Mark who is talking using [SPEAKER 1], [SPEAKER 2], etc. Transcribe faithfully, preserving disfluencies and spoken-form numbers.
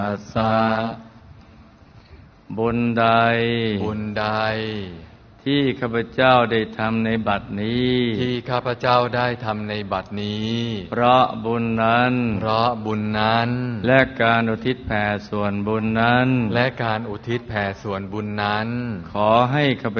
[SPEAKER 1] ตัสสะบุญใด
[SPEAKER 2] บุญใด
[SPEAKER 1] ที่ข้าพเจ้าได้ทำในบัดนี้
[SPEAKER 2] ที่ข้าพเจ้าได้ทำในบัดนี้
[SPEAKER 1] เพราะบุญนั้น
[SPEAKER 2] เพราะบุญนั้น
[SPEAKER 1] และการอุทิศแผ่ส่วนบุญนั้น
[SPEAKER 2] และการอุทิศแผ่ส่วนบุญนั้น
[SPEAKER 1] ขอให้ข้าพ